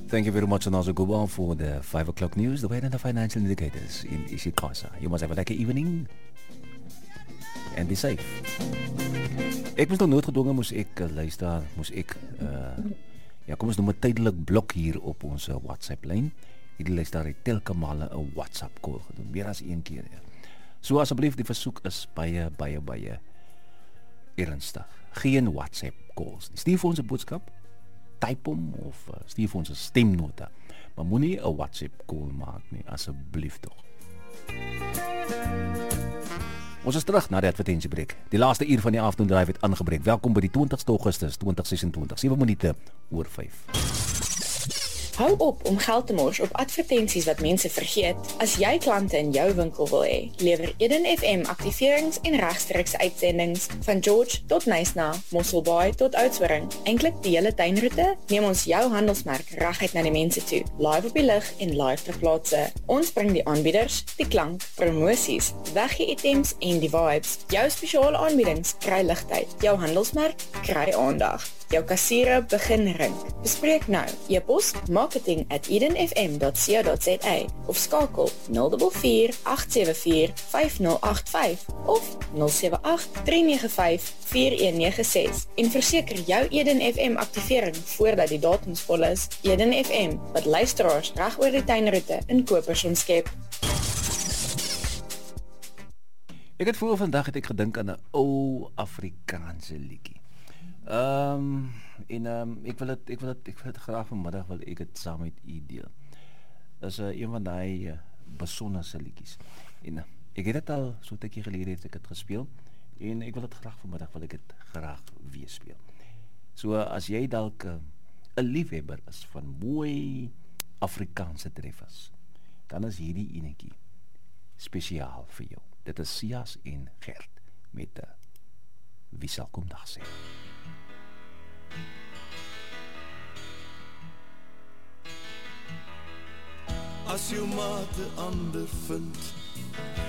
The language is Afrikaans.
Thank you very much, Anazo Guba, for the 5 o'clock news, the weather and the financial indicators in Ishikawa. You must have a lekker evening. And be safe. Ek moes nog noodgedwongen, moes ek luister, ja, kom ons noem 'n tydelik blok hier op ons WhatsApp-lyn. Hierdie luister het telke male 'n WhatsApp-call gedoen, meer as een keer. Ja. So asseblief, die versoek is baie ernstig. Geen WhatsApp-calls. Stuur vir ons 'n boodskap, typ hom of stuur vir ons 'n stemnota. Maar moenie 'n WhatsApp-call maak nie, asseblief tog. Ons is terug na die advertentiebreek. Die laaste uur van die afternoon drive het aangebreek. Welkom by die 20ste Augustus 2026, 7 minute oor 5. Hou op om geld te mors op advertensies wat mense vergeet. As jy klante in jou winkel wil hê, lewer Eden FM aktiverings en regstreekse uitsendings van George tot Nysna, Mosselbaai tot Oudtshoorn. Eintlik die hele tuinroete, neem ons jou handelsmerk reguit na die mense toe. Live op die lig en live ter plaatse. Ons bring die aanbieders, die klank, promosies, weggee items en die vibes. Jou spesiale aanbiedings kry ligtyd. Jou handelsmerk kry aandag. Jou kassiere begin rink. Bespreek nou. E-pos marketing@edenfm.co.za of skakel 044 874 5085 of 078 395 4196 en verseker jou Eden FM aktivering voordat die datums vol is. Eden FM, wat luisteraars reg oor die tuinroete in kopers omskep. Ek het vroeër vandag het ek gedink aan 'n ou Afrikaanse liedjie. Ek wil dit graag vanmiddag wil ek dit saam met u deel. Is een van daai besonderse liedjies. En ek het dit al so 'n tydjie gelede het ek dit gespeel en ek wil dit graag vanmiddag wil ek dit graag weer speel. So as jy dalk 'n liefhebber is van mooi Afrikaanse treffers, dan is hierdie enetjie spesiaal vir jou. Dit is Sias en Gert met Wie sal kom dag sê. As jou maat 'n ander vind,